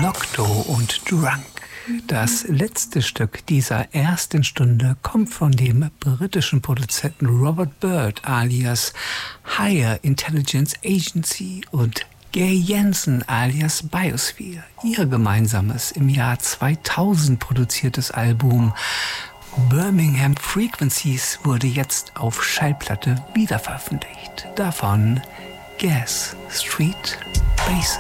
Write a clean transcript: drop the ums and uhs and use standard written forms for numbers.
Nocto und Drunk. Das letzte Stück dieser ersten Stunde kommt von dem britischen Produzenten Robert Bird alias Higher Intelligence Agency und Gay Jensen alias Biosphere. Ihr gemeinsames im Jahr 2000 produziertes Album Birmingham Frequencies wurde jetzt auf Schallplatte wiederveröffentlicht. Davon Gas Street Basin.